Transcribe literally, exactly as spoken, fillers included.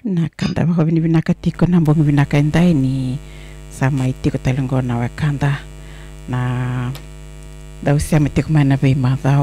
nakanda baka vini vinaka tiko na mbongo vinaka indai ni sama itiko talingona wakanda na daw siya mitiko mana vei madhaw